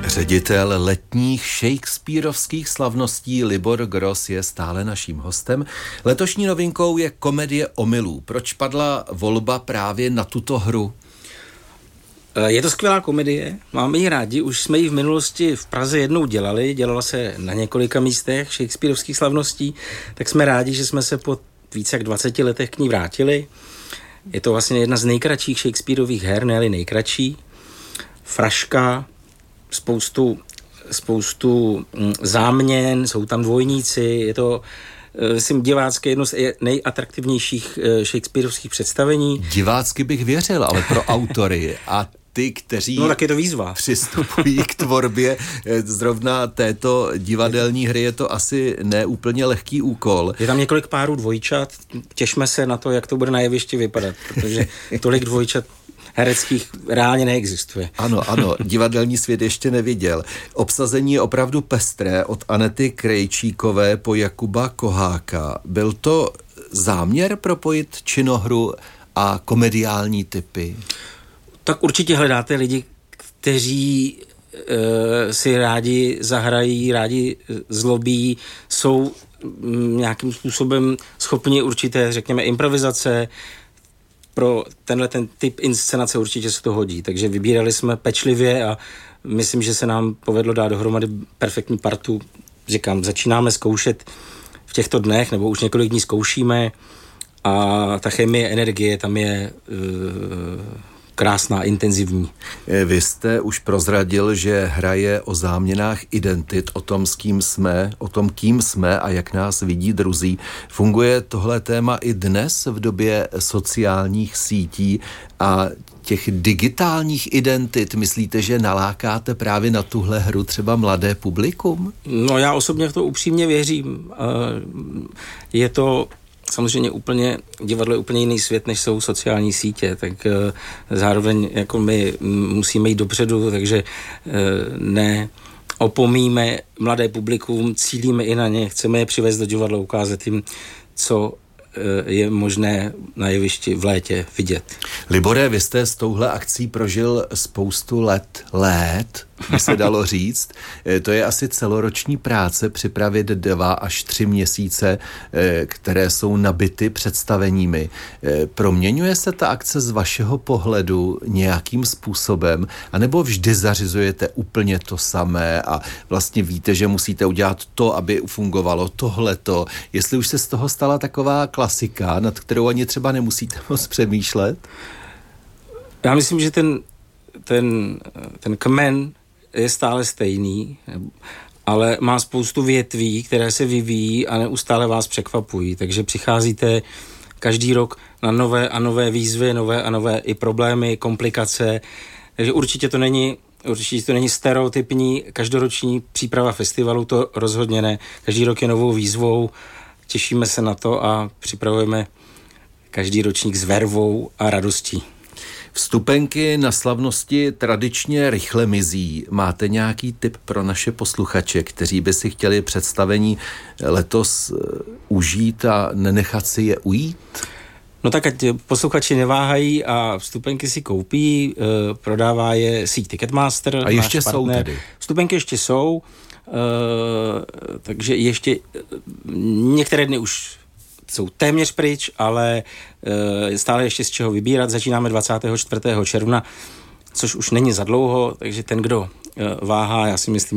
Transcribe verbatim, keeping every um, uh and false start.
Ředitel letních shakespearovských slavností Libor Gross je stále naším hostem. Letošní novinkou je komedie Omylů. Proč padla volba právě na tuto hru? Je to skvělá komedie, máme ji rádi, už jsme ji v minulosti v Praze jednou dělali, dělala se na několika místech shakespearovských slavností, tak jsme rádi, že jsme se po více jak dvaceti letech k ní vrátili. Je to vlastně jedna z nejkratších Shakespearových her, ne-li nejkratší. Fraška, spoustu, spoustu záměn, jsou tam dvojníci, je to, myslím, divácké, jedno z nejatraktivnějších shakespearovských představení. Divácky bych věřil, ale pro autory a ty, kteří no, tak je to výzva. Přistupují k tvorbě zrovna této divadelní hry, je to asi neúplně lehký úkol. Je tam několik párů dvojčat, těšme se na to, jak to bude na jevišti vypadat, protože tolik dvojčat hereckých reálně neexistuje. Ano, ano, divadelní svět ještě neviděl. Obsazení je opravdu pestré od Anety Krejčíkové po Jakuba Koháka. Byl to záměr propojit činohru a komediální typy? Tak určitě hledáte lidi, kteří e, si rádi zahrají, rádi zlobí, jsou m, nějakým způsobem schopni určité, řekněme, improvizace. Pro tenhle ten typ inscenace určitě se to hodí, takže vybírali jsme pečlivě a myslím, že se nám povedlo dát dohromady perfektní partu. Říkám, začínáme zkoušet v těchto dnech, nebo už několik dní zkoušíme a ta chemie, energie tam je uh, krásná, intenzivní. Vy jste už prozradil, že hraje o záměnách identit, o tom, s kým jsme, o tom, kým jsme a jak nás vidí druzí. Funguje tohle téma i dnes v době sociálních sítí a těch digitálních identit? Myslíte, že nalákáte právě na tuhle hru třeba mladé publikum? No, já osobně v to upřímně věřím. Je to samozřejmě úplně, divadlo je úplně jiný svět, než jsou sociální sítě, tak uh, zároveň jako my musíme jít dopředu, takže uh, ne opomíme mladé publikum, cílíme i na ně, chceme je přivést do divadla, ukázat jim, co je možné na jevišti v létě vidět. Libore, vy jste s touhle akcí prožil spoustu let, let, by se dalo říct. To je asi celoroční práce připravit dva až tři měsíce, které jsou nabity představeními. Proměňuje se ta akce z vašeho pohledu nějakým způsobem, anebo vždy zařizujete úplně to samé a vlastně víte, že musíte udělat to, aby fungovalo tohleto. Jestli už se z toho stala taková klasika, nad kterou ani třeba nemusíte moc přemýšlet? Já myslím, že ten, ten, ten kmen je stále stejný, ale má spoustu větví, které se vyvíjí a neustále vás překvapují. Takže přicházíte každý rok na nové a nové výzvy, nové a nové i problémy, komplikace. Takže určitě to není, určitě to není stereotypní každoroční příprava festivalu, to rozhodně ne. Každý rok je novou výzvou, těšíme se na to a připravujeme každý ročník s vervou a radostí. Vstupenky na slavnosti tradičně rychle mizí. Máte nějaký tip pro naše posluchače, kteří by si chtěli představení letos užít a nenechat si je ujít? No tak ať posluchači neváhají a vstupenky si koupí, prodává je síť Ticketmaster. A ještě jsou tedy? Vstupenky ještě jsou, takže ještě některé dny už jsou téměř pryč, ale e, stále ještě z čeho vybírat. Začínáme dvacátého čtvrtého června, což už není za dlouho, takže ten, kdo e, váhá, já si myslím,